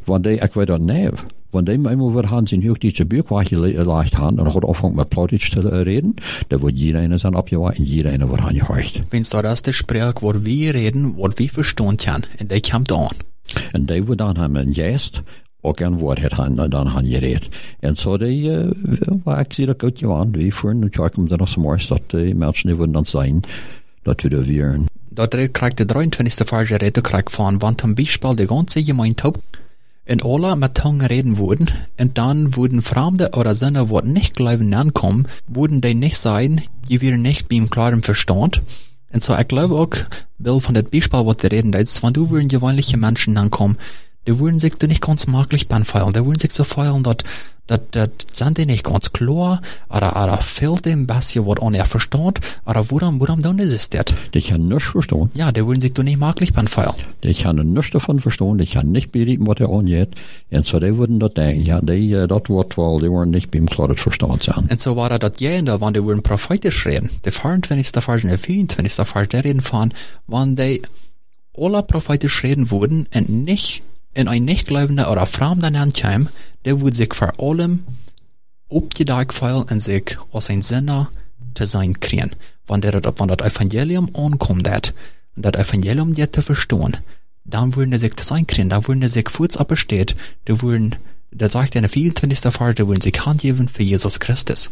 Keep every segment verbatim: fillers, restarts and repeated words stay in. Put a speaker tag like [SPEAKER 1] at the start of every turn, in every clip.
[SPEAKER 1] wanneer ik weet dat nee, wanneer mij maar weer gaan zien, hoe die ze buurkwachtje leicht gaan, en gaat afhangen met Plautitsch te reden, dan wordt iedereen zijn opgewacht en iedereen wordt aangehoord.
[SPEAKER 2] Wenn's da das der Sprech, wo wir reden, wo wir verstehen kann, und der kommt an.
[SPEAKER 1] En die wordt dan hebben een geest, ook een woord het han, dan han gereed. En zo die, uh, well, ik zie dat goed gewaan, wie voor nu kijken we dan nog dat die mensen die worden dan zijn, dat we er weer.
[SPEAKER 2] Dat red krijgt de drieëntwintigste Verse reden krijgt van, want zum Beispiel die ganze Gemeinschaft in alle mit Tongue reden wurden, und dann wurden Fremde oder Sinne, die nicht glauben ankommen, wurden die nicht sein, die wir nicht beim klaren Verstand. Und so, ich glaube auch, Bill, von dem Beispiel, was du reden willst, wenn du würden gewöhnliche Menschen ankommen, die würden sich da nicht ganz maglich benfeilen, die würden sich so feilen, dass, dass, dass sind die nicht ganz klar, oder, oder fehlt dem bisschen, was an er versteht, oder woran, woran dann ist es das?
[SPEAKER 1] Die kann nichts verstehen.
[SPEAKER 2] Ja, die würden sich da nicht maglich benfeilen.
[SPEAKER 1] Die kann nichts davon verstehen, die kann nicht begreifen, was er angeht, und so, die würden das denken, ja, die, das wird wohl, die würden nicht beim klaren Verstand sein.
[SPEAKER 2] Und so war das jene, wenn die würden prophetisch reden, die vierundzwanzigste Vers und die vierundzwanzigste Vers, die reden von, wenn die alle prophetisch reden würden, und nicht in ein Nichtgläubender oder Fremder ankäme, der würde sich vor allem abgedeckt fühlen und sich aus ein Sinner zu sein kriegen. Wenn der, wenn das Evangelium ankommt, dat, und das Evangelium dir zu verstehen, dann würden die sich zu sein kriegen, dann würden die sich kurz abbesteht, die würden, das sagt in der vierundzwanzigste Vers, die würden sich Hand geben für Jesus Christus.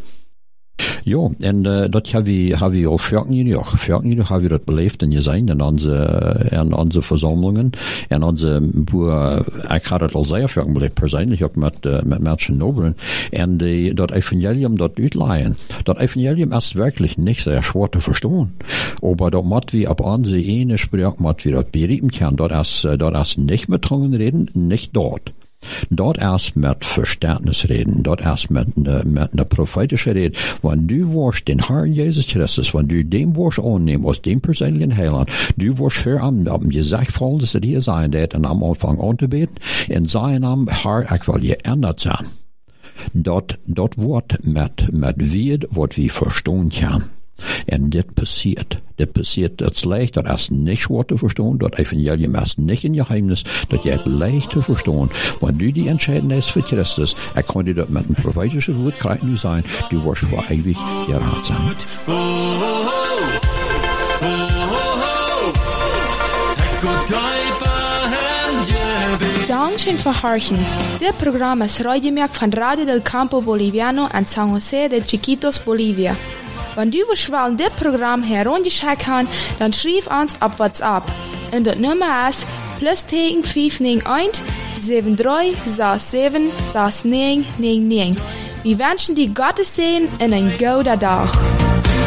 [SPEAKER 1] Ja, en uh, dat hebben we, hebben we al vijftien jaar. vijftien jaar hebben we dat beleefd en gezien in onze, in onze verzamelingen. En onze boer, ik had het al zeer vaak beleefd, persoonlijk ook met, uh, met mensen nobelen. En die, dat evangelium dat uitleihen. Dat evangelium is wirklich nicht sehr schwer te verstaan. Aber dat moet we op onze ene spreken, moet we dat begrijpen kunnen. Dat is, uh, dat is nicht mit Tongen reden, nicht dort. Dort erst mit Verständnis reden, dort erst mit ne, mit ne prophetische Rede. Wenn du wirst den Herrn Jesus Christus, wenn du den wirst annehmen aus dem persönlichen Heiland, du wirst für am, am gesagt fallen, dass er hier sein wird und am Anfang anzubeten, in seinem Namen, Herr, ich will geändert sein. Dort, dort wird mit, mit Wied, was wir verstehen können. Und das passiert. Das passiert, das ist leicht, das ist nicht schwer zu verstehen, das Evangelium ist nicht ein Geheimnis, das ist leicht zu verstehen. Wenn du die Entscheidung hast für Christus, er kann dir das mit einem prophetischen Wort kriegen nicht sein, du wirst vor ewig gerat sein.
[SPEAKER 3] Dankeschön für Horchen. Der Programm ist Radiomerk von Radio del Campo Boliviano an San José de Chiquitos, Bolivia. Wenn du willst, das Programm heruntergeschickt haben, dann schreib uns auf WhatsApp. Und das Nummer ist plus fünf neun eins sieben drei sechs sieben sechs neun neun neun. Wir wünschen dir Gottes Segen und einen guten Tag.